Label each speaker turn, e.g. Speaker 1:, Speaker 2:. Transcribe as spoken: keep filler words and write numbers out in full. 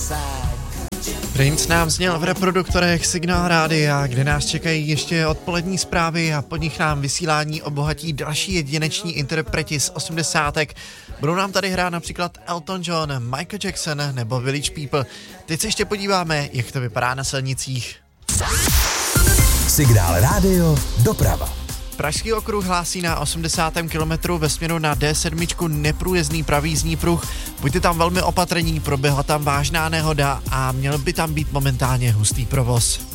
Speaker 1: Prince nám zněl v reproduktorech Signál Rádia, kde nás čekají ještě odpolední zprávy a pod nich nám vysílání obohatí další jedineční interpreti z osmdesátek. Budou nám tady hrát například Elton John, Michael Jackson nebo Village People. Teď se ještě podíváme, jak to vypadá na silnicích.
Speaker 2: Signál Rádio, doprava.
Speaker 1: Pražský okruh hlásí na osmdesátém kilometru ve směru na D sedm neprůjezdný pravý jízdní pruh. Buďte tam velmi opatrní, proběhla tam vážná nehoda a měl by tam být momentálně hustý provoz.